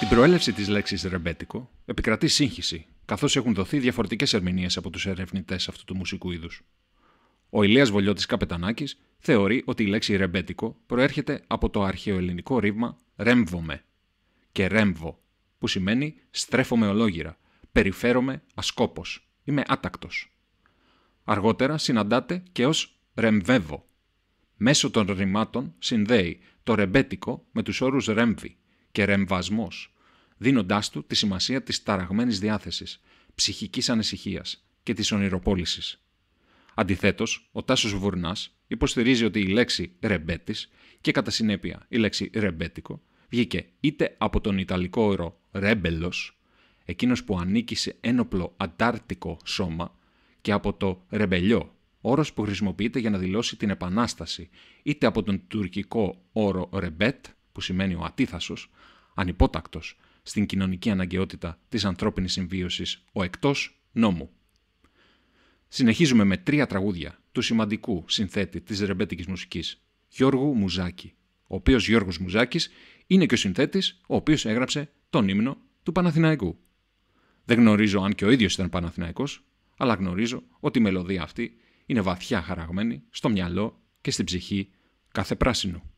Στην προέλευση της λέξης ρεμπέτικο επικρατεί σύγχυση, καθώς έχουν δοθεί διαφορετικές ερμηνείες από τους ερευνητές αυτού του μουσικού είδους. Ο Ηλίας Βολιώτης Καπετανάκης θεωρεί ότι η λέξη ρεμπέτικο προέρχεται από το αρχαιοελληνικό ρήμα ρέμβομαι και ρέμβω, που σημαίνει στρέφομαι ολόγυρα, περιφέρομαι ασκόπως, είμαι άτακτος. Αργότερα συναντάται και ως ρεμβεύω. Μέσω των ρημάτων συνδέει το ρεμπέτικο με τους όρους ρέμβη και ρεμβασμός, δίνοντάς του τη σημασία της ταραγμένης διάθεσης, ψυχικής ανησυχίας και της ονειροπόλησης. Αντιθέτως, ο Τάσος Βουρνάς υποστηρίζει ότι η λέξη ρεμπέτης και κατά συνέπεια η λέξη ρεμπέτικο βγήκε είτε από τον ιταλικό όρο ρέμπελος, εκείνος που ανήκει σε ένοπλο αντάρτικο σώμα, και από το ρεμπελιό, όρος που χρησιμοποιείται για να δηλώσει την επανάσταση, είτε από τον τουρκικό όρο ρεμπέτ, που σημαίνει ο ατίθασος, ανυπότακτος στην κοινωνική αναγκαιότητα της ανθρώπινης συμβίωσης, ο εκτός νόμου. Συνεχίζουμε με 3 τραγούδια του σημαντικού συνθέτη της ρεμπέτικης μουσικής, Γιώργου Μουζάκη, ο οποίος Γιώργος Μουζάκης είναι και ο συνθέτης ο οποίος έγραψε τον ύμνο του Παναθηναϊκού. Δεν γνωρίζω αν και ο ίδιος ήταν Παναθηναϊκός, αλλά γνωρίζω ότι η μελωδία αυτή είναι βαθιά χαραγμένη στο μυαλό και στην ψυχή κάθε πράσινου.